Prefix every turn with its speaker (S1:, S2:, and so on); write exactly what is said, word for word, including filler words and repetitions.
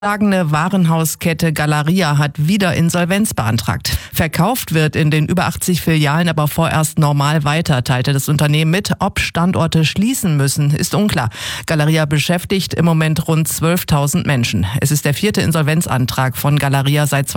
S1: Schlagende Warenhauskette Galeria hat wieder Insolvenz beantragt. Verkauft wird in den über achtzig Filialen aber vorerst normal weiter, teilte das Unternehmen mit. Ob Standorte schließen müssen, ist unklar. Galeria beschäftigt im Moment rund zwölftausend Menschen. Es ist der vierte Insolvenzantrag von Galeria seit